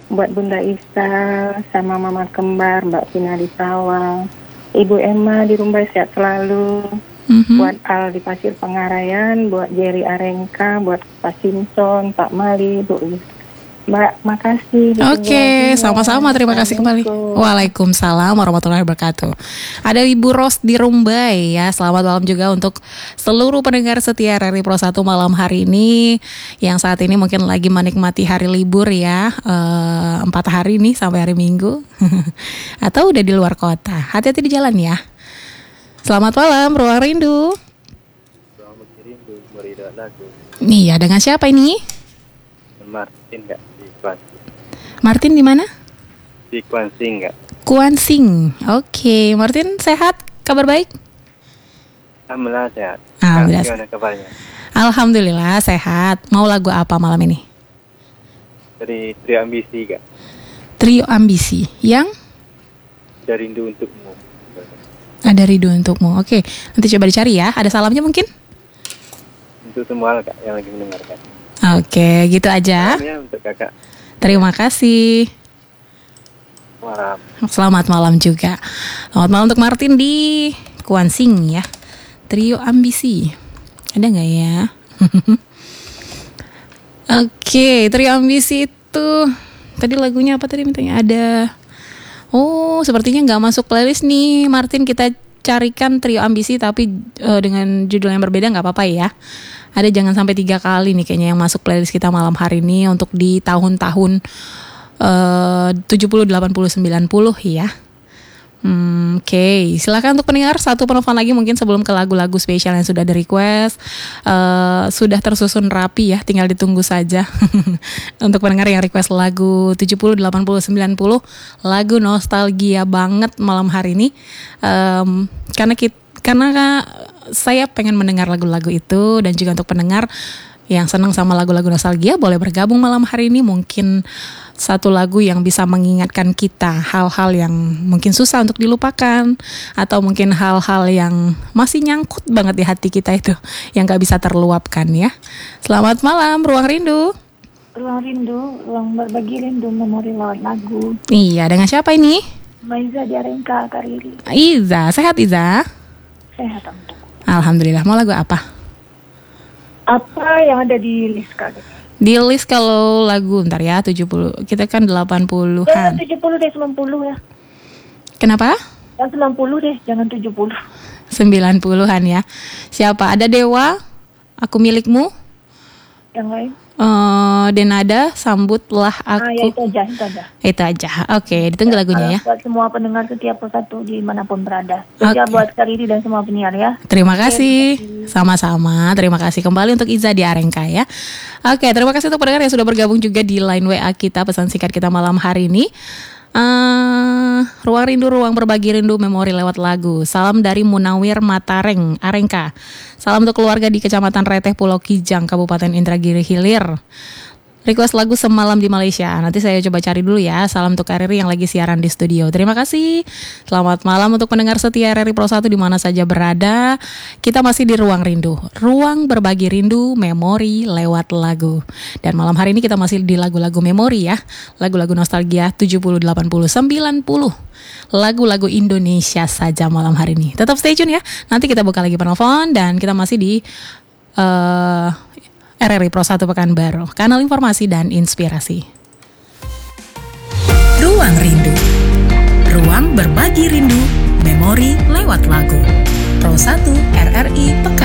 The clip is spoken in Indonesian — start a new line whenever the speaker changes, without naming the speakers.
buat Bunda Isa sama Mama Kembar, Mbak Vina di Sawang, Ibu Emma di Rumbai sehat selalu, buat Al di Pasir Pengarayan, buat Jerry Arengka, buat Pak Simpson, Pak Mali, Bu Mbak, makasih.
Oke, sama-sama. Terima kasih kembali. Waalaikumsalam warahmatullahi wabarakatuh. Ada Ibu Ros di Rumbai ya. Selamat malam juga untuk seluruh pendengar setia RRI Pro 1 malam hari ini, yang saat ini mungkin lagi menikmati hari libur ya, 4 hari nih sampai hari Minggu atau udah di luar kota. Hati-hati di jalan ya. Selamat malam, Ruang Rindu.
Selamat rindu, Merida Lagu.
Iya, dengan siapa ini?
Martin nggak di Kuansing.
Martin di mana?
Di Kuansing nggak?
Kuansing. Oke, Martin sehat? Kabar baik?
Alhamdulillah sehat.
Alhamdulillah.
Gimana kabarnya?
Alhamdulillah sehat. Mau lagu apa malam ini?
Dari Trio Ambisi nggak?
Trio Ambisi yang
Dari Rindu Untukmu.
ada rindu untukmu. Oke, nanti coba dicari ya. Ada salamnya mungkin?
Untuk semua kak yang lagi mendengarkan.
Oke, gitu aja.
Salamnya untuk kakak.
Terima kasih.
Malam.
Selamat malam juga. Selamat malam untuk Martin di Kuansing ya. Trio Ambisi. Ada nggak ya? Oke, Trio Ambisi itu tadi lagunya apa tadi mintanya? Ada. Oh, sepertinya nggak masuk playlist nih, Martin. Kita carikan Trio Ambisi tapi dengan judul yang berbeda, nggak apa-apa ya. Ada Jangan Sampai 3 kali nih kayaknya yang masuk playlist kita malam hari ini untuk di tahun-tahun 70, 80, 90 ya. Oke, silakan untuk pendengar satu penelpon lagi mungkin sebelum ke lagu-lagu spesial yang sudah di-request. Sudah tersusun rapi ya, tinggal ditunggu saja. Untuk pendengar yang request lagu 70, 80, 90, lagu nostalgia banget malam hari ini. Karena saya pengen mendengar lagu-lagu itu, dan juga untuk pendengar yang senang sama lagu-lagu nostalgia boleh bergabung malam hari ini. Mungkin satu lagu yang bisa mengingatkan kita hal-hal yang mungkin susah untuk dilupakan, atau mungkin hal-hal yang masih nyangkut banget di hati kita itu, yang gak bisa terluapkan ya. Selamat malam, Ruang Rindu.
Ruang Rindu, ruang berbagi rindu, memori lewat lagu.
Iya, dengan siapa ini?
Maiza di Arengka, Kariri.
Iza, sehat Iza?
Sehat, Tante.
Alhamdulillah. Mau lagu apa?
Apa yang ada di list Kak?
Di list kalau lagu ntar ya 70. Kita kan 80-an.
70 deh, 90 ya.
Kenapa?
Yang 90 deh, jangan 70.
90-an ya. Siapa? Ada Dewa, Aku Milikmu.
Yang lain?
Denada, Sambutlah Aku.
Ya itu aja.
Itu aja. Oke, ditunggu lagunya ya.
Buat semua pendengar setiap persatu dimanapun berada. Sejak buat Kariri dan semua penyiar ya.
Terima kasih. Sama-sama. Terima kasih kembali untuk Iza di Arengka ya. Oke, terima kasih untuk pendengar yang sudah bergabung juga di line WA kita, pesan singkat kita malam hari ini. Ruang Rindu, ruang berbagi rindu, memori lewat lagu. Salam dari Munawir Matareng, Arengka. Salam untuk keluarga di Kecamatan Reteh, Pulau Kijang, Kabupaten Indragiri Hilir. Request lagu Semalam di Malaysia. Nanti saya coba cari dulu ya. Salam untuk RRI yang lagi siaran di studio. Terima kasih. Selamat malam untuk pendengar setia RRI Pro 1 di mana saja berada. Kita masih di Ruang Rindu, ruang berbagi rindu, memori lewat lagu. Dan malam hari ini kita masih di lagu-lagu memori ya. Lagu-lagu nostalgia 70, 80, 90. Lagu-lagu Indonesia saja malam hari ini. Tetap stay tune ya. Nanti kita buka lagi penelpon dan kita masih di RRI Pro 1 Pekanbaru, kanal informasi dan inspirasi.
Ruang Rindu, ruang berbagi rindu, memori lewat lagu. Pro 1 RRI Pekanbaru.